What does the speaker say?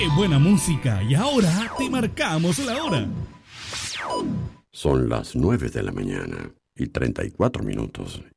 ¡Qué buena música! Y ahora te marcamos la hora. Son las 9 de la mañana y 34 minutos.